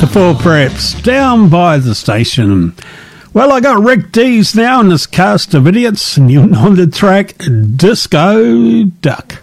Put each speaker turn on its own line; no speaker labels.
The Four Preps, down by the station. Well, I got Rick Dees now in this cast of idiots, and you're on the track Disco Duck.